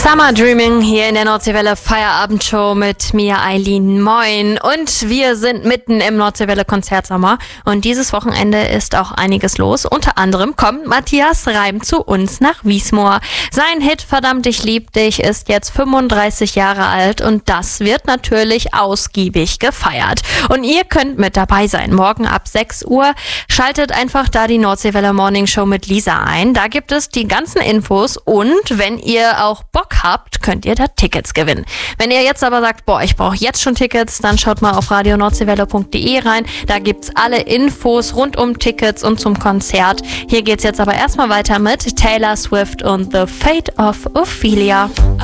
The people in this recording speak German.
Summer Dreaming hier in der Nordseewelle Feierabendshow mit mir, Eileen. Moin. Und wir sind mitten im Nordseewelle Konzertsommer und dieses Wochenende ist auch einiges los. Unter anderem kommt Matthias Reim zu uns nach Wiesmoor. Sein Hit Verdammt, ich lieb dich ist jetzt 35 Jahre alt und das wird natürlich ausgiebig gefeiert. Und ihr könnt mit dabei sein. Morgen ab 6 Uhr schaltet einfach da die Nordseewelle Morning Show mit Lisa ein. Da gibt es die ganzen Infos und wenn ihr auch Bock habt, könnt ihr da Tickets gewinnen. Wenn ihr jetzt aber sagt, ich brauche jetzt schon Tickets, dann schaut mal auf radionordseewelle.de rein. Da gibt's alle Infos rund um Tickets und zum Konzert. Hier geht's jetzt aber erstmal weiter mit Taylor Swift und The Fate of Ophelia.